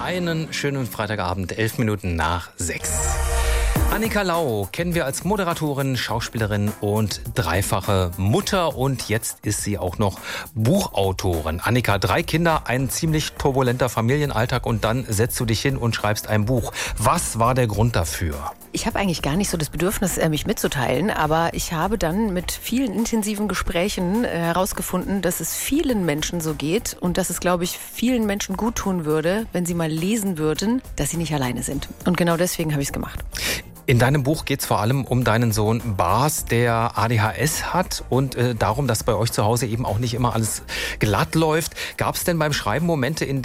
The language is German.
Einen schönen Freitagabend, 11 Minuten nach 6. Annika Lau kennen wir als Moderatorin, Schauspielerin und dreifache Mutter. Und jetzt ist sie auch noch Buchautorin. Annika, 3 Kinder, ein ziemlich turbulenter Familienalltag und dann setzt du dich hin und schreibst ein Buch. Was war der Grund dafür? Ich habe eigentlich gar nicht so das Bedürfnis, mich mitzuteilen, aber ich habe dann mit vielen intensiven Gesprächen herausgefunden, dass es vielen Menschen so geht und dass es, glaube ich, vielen Menschen gut tun würde, wenn sie mal lesen würden, dass sie nicht alleine sind. Und genau deswegen habe ich es gemacht. In deinem Buch geht es vor allem um deinen Sohn Bas, der ADHS hat und darum, dass bei euch zu Hause eben auch nicht immer alles glatt läuft. Gab es denn beim Schreiben Momente, in